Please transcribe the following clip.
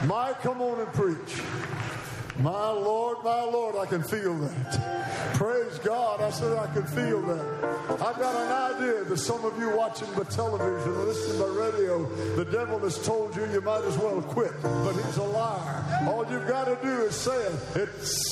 Mike, come on and preach. My Lord, I can feel that. Praise God. I said I can feel that. I've got an idea that some of you watching the television or listening by radio, the devil has told you you might as well quit, but he's a liar. All you've got to do is say it. It's